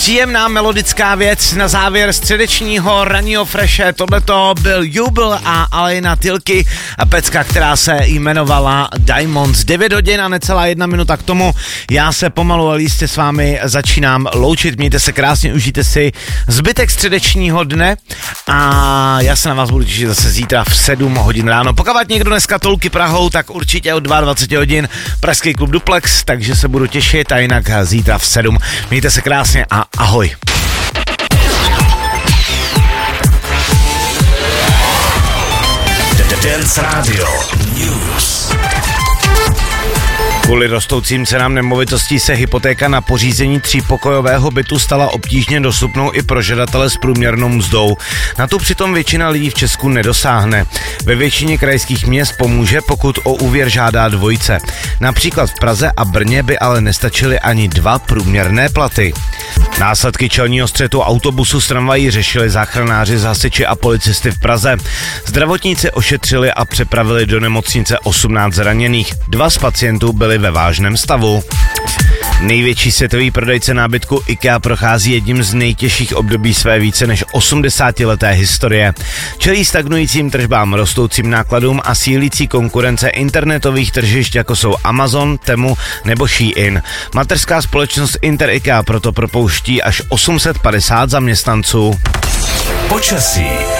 Příjemná melodická věc na závěr středečního ranního freše. Tohleto byl Jubel a Alena Tilky a pecka, která se jmenovala Diamonds. 9 hodin a necelá 1 minuta k tomu. Já se pomalu, ale jistě s vámi začínám loučit. Mějte se krásně, užijte si zbytek středečního dne a já se na vás budu těšit zase zítra v 7 hodin ráno. Pokud někdo dneska tolky Prahou, tak určitě od 22 hodin Pražský klub Duplex, takže se budu těšit a jinak zítra v 7. Mějte se krásně a ahoj. Dance Radio News. Kvůli rostoucím cenám nemovitostí se hypotéka na pořízení 3pokojového bytu stala obtížně dostupnou i pro žadatele s průměrnou mzdou. Na tu přitom většina lidí v Česku nedosáhne. Ve většině krajských měst pomůže, pokud o úvěr žádá dvojice. Například v Praze a Brně by ale nestačily ani 2 průměrné platy. Následky čelního střetu autobusu s tramvají řešili záchranáři, hasiči a policisty v Praze. Zdravotníci ošetřili a přepravili do nemocnice 18 zraněných. 2 z pacientů byli ve vážném stavu. Největší světový prodejce nábytku IKEA prochází jedním z nejtěžších období své více než 80leté historie. Čelí stagnujícím tržbám, rostoucím nákladům a sílící konkurence internetových tržišť, jako jsou Amazon, Temu nebo Shein. Mateřská společnost Inter IKEA proto propouští až 850 zaměstnanců. Počasí.